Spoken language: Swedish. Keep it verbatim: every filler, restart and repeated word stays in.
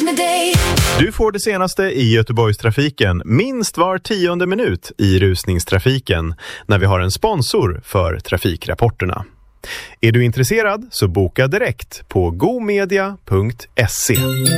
med dig. Du får det senaste i Göteborgstrafiken minst var tionde minut i rusningstrafiken när vi har en sponsor för trafikrapporterna. Är du intresserad så boka direkt på gomedia punkt se.